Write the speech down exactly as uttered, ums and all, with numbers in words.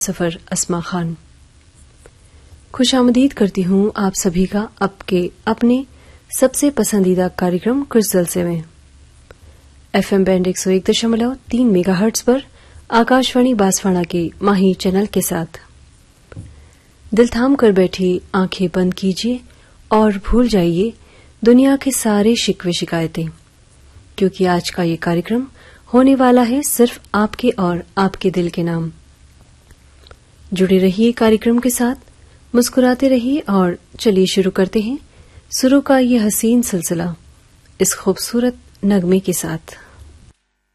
सफर अस्मा खान खुशामदीद करती हूँ आप सभी का आपके अपने सबसे पसंदीदा कार्यक्रम कुछ जलसे में एफएम बैंड एक सौ एक दशमलव तीन मेगाहर्ट्ज पर आकाशवाणी बांसवाड़ा के माही चैनल के साथ। दिल थाम कर बैठी आंखें बंद कीजिए और भूल जाइए दुनिया के सारे शिकवे शिकायतें, क्योंकि आज का ये कार्यक्रम होने वाला है सिर्फ आपके और आपके दिल के नाम। जुड़े रहिए कार्यक्रम के साथ, मुस्कुराते रहिए और चलिए शुरू करते हैं सुरों का ये हसीन सिलसिला इस खूबसूरत नगमे के साथ।